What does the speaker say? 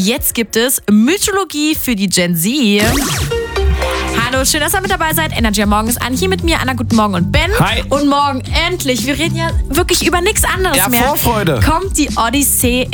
Jetzt gibt es Mythologie für die Gen Z. Hallo, schön, dass ihr mit dabei seid. Energy am Morgen ist an. Hier mit mir, Anna, guten Morgen und Ben. Hi. Und morgen endlich, wir reden ja wirklich über nichts anderes mehr. Vorfreude. Kommt die Odyssee